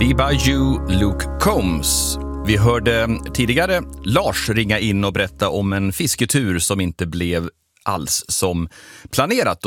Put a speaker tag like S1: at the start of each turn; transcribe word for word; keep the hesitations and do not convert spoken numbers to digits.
S1: Be By You, Luke Combs. Vi hörde tidigare Lars ringa in och berätta om en fisketur som inte blev alls som planerat.